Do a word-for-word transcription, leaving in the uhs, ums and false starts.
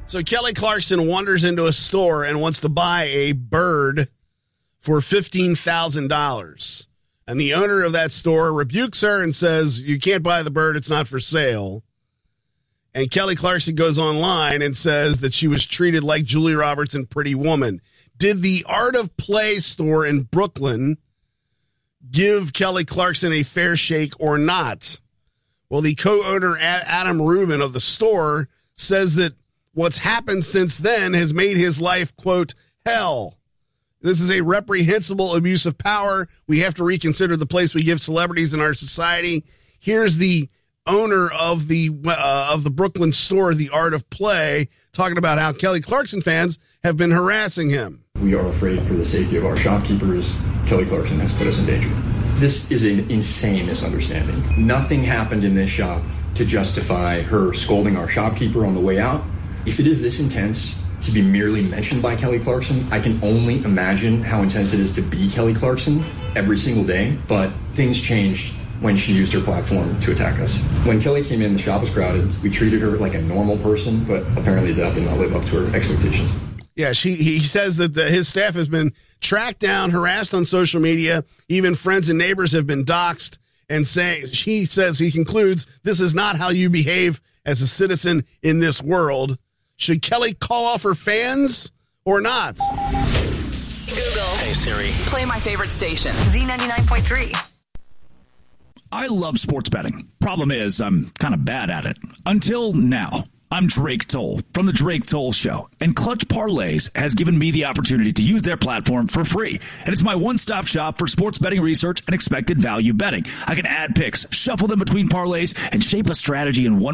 So Kelly Clarkson wanders into a store and wants to buy a bird for fifteen thousand dollars. And the owner of that store rebukes her and says, you can't buy the bird, it's not for sale. And Kelly Clarkson goes online and says that she was treated like Julia Roberts in Pretty Woman. Did the Art of Play store in Brooklyn give Kelly Clarkson a fair shake or not? Well, the co-owner Adam Rubin of the store says that what's happened since then has made his life, quote, hell. This is a reprehensible abuse of power. We have to reconsider the place we give celebrities in our society. Here's the owner of the uh, of the Brooklyn store, The Art of Play, talking about how Kelly Clarkson fans have been harassing him. We are afraid for the safety of our shopkeepers. Kelly Clarkson has put us in danger. This is an insane misunderstanding. Nothing happened in this shop to justify her scolding our shopkeeper on the way out. If it is this intense to be merely mentioned by Kelly Clarkson, I can only imagine how intense it is to be Kelly Clarkson every single day. But things changed when she used her platform to attack us. When Kelly came in, the shop was crowded. We treated her like a normal person, but apparently that did not live up to her expectations. Yeah, she, he says that the, his staff has been tracked down, harassed on social media. Even friends and neighbors have been doxxed. And saying, she says, he concludes, this is not how you behave as a citizen in this world. Should Kelly call off her fans or not? Google. Hey, Siri. Play my favorite station, Z ninety-nine point three. I love sports betting. Problem is, I'm kind of bad at it. Until now. I'm Drake Toll from The Drake Toll Show, and Clutch Parlays has given me the opportunity to use their platform for free. And it's my one-stop shop for sports betting research and expected value betting. I can add picks, shuffle them between parlays, and shape a strategy in one